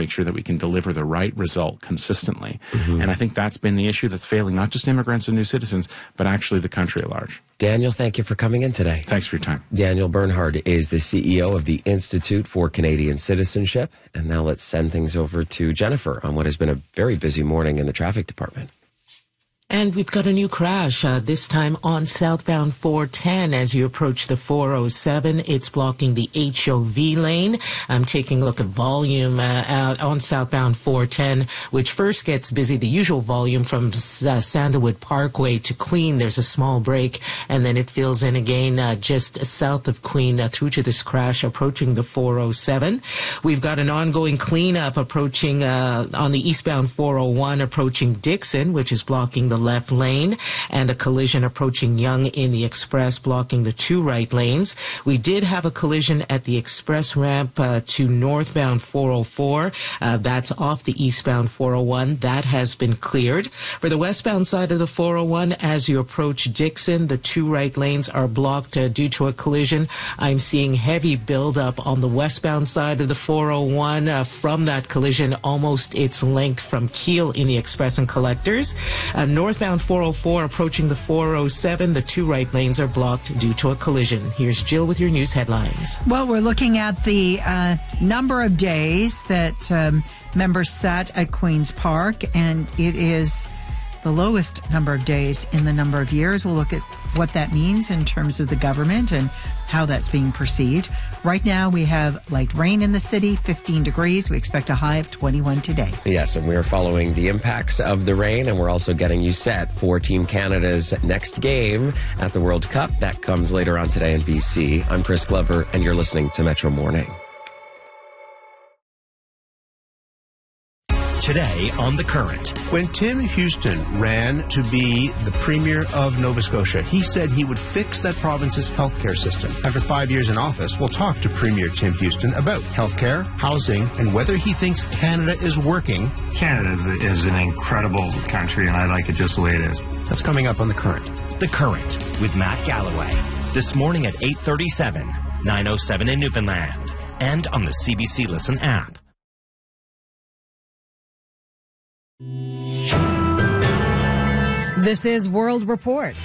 make sure that we can deliver the right result consistently. And I think that's been the issue that's failing not just immigrants and new citizens, but actually the country at large. Daniel, thank you for coming in today. Thanks for your time. Daniel Bernhard is the CEO of the Institute for Canadian Citizenship. And now let's send things over to Jennifer on what has been a very busy morning in the traffic department. And we've got a new crash, this time on southbound 410 as you approach the 407. It's blocking the HOV lane. I'm taking a look at volume out on southbound 410, which first gets busy, the usual volume from Sandalwood Parkway to Queen. There's a small break, and then it fills in again just south of Queen through to this crash approaching the 407. We've got an ongoing cleanup approaching on the eastbound 401 approaching Dixon, which is blocking the left lane, and a collision approaching Yonge in the express blocking the two right lanes. We did have a collision at the express ramp to northbound 404. That's off the eastbound 401. That has been cleared. For the westbound side of the 401, as you approach Dixon, the two right lanes are blocked due to a collision. I'm seeing heavy buildup on the westbound side of the 401 from that collision, almost its length from Keele in the express and collectors. Northbound 404 approaching the 407, the two right lanes are blocked due to a collision. Here's Jill with your news headlines. Well, we're looking at the number of days that members sat at Queen's Park, and it is the lowest number of days in the number of years. We'll look at what that means in terms of the government and how that's being perceived. Right now, we have light rain in the city, 15 degrees. We expect a high of 21 today. Yes, and we are following the impacts of the rain, and we're also getting you set for Team Canada's next game at the World Cup. That comes later on today in BC. I'm Chris Glover, and you're listening to Metro Morning. Today on The Current. When Tim Houston ran to be the Premier of Nova Scotia, he said he would fix that province's healthcare system. After 5 years in office, we'll talk to Premier Tim Houston about healthcare, housing, and whether he thinks Canada is working. Canada is an incredible country, and I like it just the way it is. That's coming up on The Current. The Current with Matt Galloway. This morning at 8:37, 9:07 in Newfoundland, and on the CBC Listen app. This is World Report.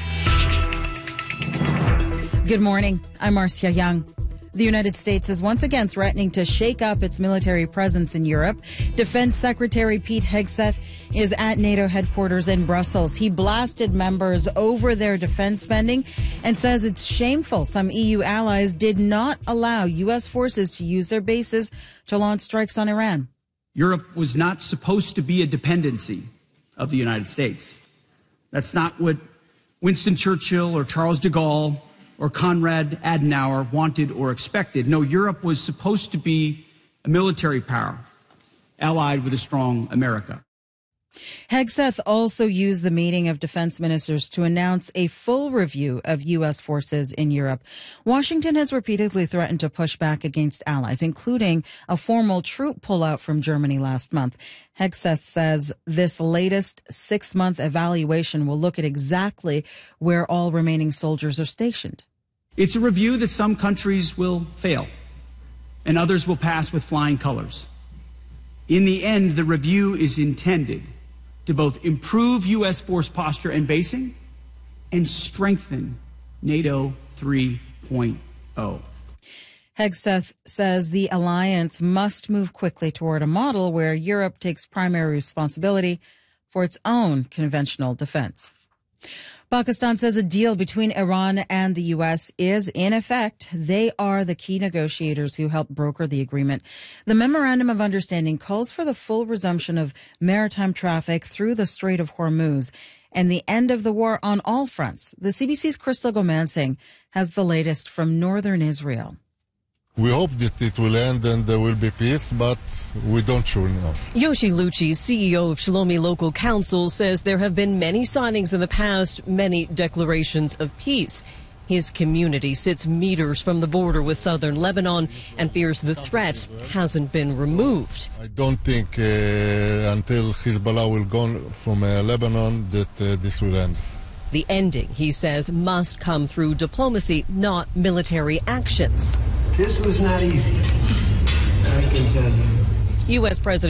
Good morning. I'm Marcia Young. The United States is once again threatening to shake up its military presence in Europe. Defense Secretary Pete Hegseth is at NATO headquarters in Brussels. He blasted members over their defense spending and says it's shameful some EU allies did not allow U.S. forces to use their bases to launch strikes on Iran. Europe was not supposed to be a dependency of the United States. That's not what Winston Churchill or Charles de Gaulle or Konrad Adenauer wanted or expected. No, Europe was supposed to be a military power allied with a strong America. Hegseth also used the meeting of defense ministers to announce a full review of U.S. forces in Europe. Washington has repeatedly threatened to push back against allies, including a formal troop pullout from Germany last month. Hegseth says this latest 6-month evaluation will look at exactly where all remaining soldiers are stationed. It's a review that some countries will fail and others will pass with flying colors. In the end, the review is intended to both improve U.S. force posture and basing and strengthen NATO 3.0. Hegseth says the alliance must move quickly toward a model where Europe takes primary responsibility for its own conventional defense. Pakistan says a deal between Iran and the U.S. is in effect. They are the key negotiators who helped broker the agreement. The Memorandum of Understanding calls for the full resumption of maritime traffic through the Strait of Hormuz and the end of the war on all fronts. The CBC's Crystal Gomansing has the latest from northern Israel. We hope that it will end and there will be peace, but we don't sure know. Yoshi Lucci, CEO of Shalomi Local Council, says there have been many signings in the past, many declarations of peace. His community sits meters from the border with southern Lebanon and fears the threat hasn't been removed. I don't think until Hezbollah will go from Lebanon that this will end. The ending, he says, must come through diplomacy, not military actions. This was not easy, I can tell you. U.S. President